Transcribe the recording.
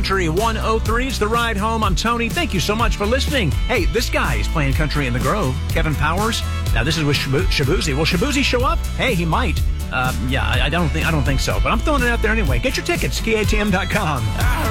Country 103 is the ride home. I'm Tony. Thank you so much for listening. Hey, this guy is playing country in the Grove. Kevin Powers. Now, this is with Shabuzi. Will Shabuzi show up? Hey, he might. I don't think so. But I'm throwing it out there anyway. Get your tickets, KATM.com.